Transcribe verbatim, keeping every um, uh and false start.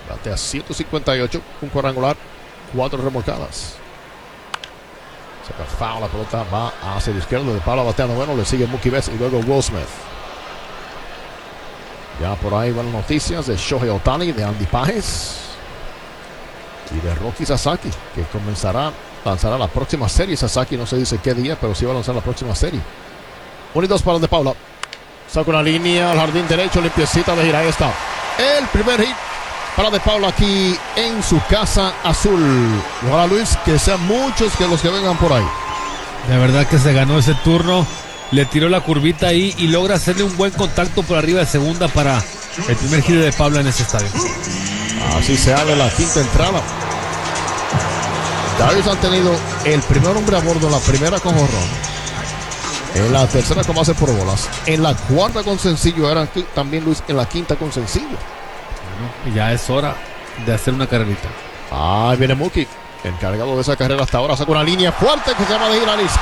Batea ciento cincuenta y ocho, un cuadrangular, cuatro remolcadas. Saca foul, la pelota va hacia el izquierdo. De Paula bateando bueno, le sigue Mookie Betts y luego Will Smith. Ya por ahí van las noticias de Shohei Ohtani, de Andy Páez y de Roki Sasaki, que comenzará, lanzará la próxima serie. Sasaki no se dice qué día, pero sí va a lanzar la próxima serie. uno y dos para De Paula. Saca una línea al jardín derecho, limpiecita de gira. Ahí está. El primer hit para De Paula aquí en su casa azul. Ojalá, Luis, que sean muchos que los que vengan por ahí. La verdad que se ganó ese turno. Le tiró la curvita ahí y logra hacerle un buen contacto por arriba de segunda para el primer giro de Paula en ese estadio. Así se abre la quinta entrada. Dodgers han tenido el primer hombre a bordo en la primera con jonrón, en la tercera con base por bolas, en la cuarta con sencillo, era también, Luis, en la quinta con sencillo. Bueno, ya es hora de hacer una carrerita. Ahí viene Mookie, encargado de esa carrera hasta ahora. Saca una línea fuerte que se llama de gira.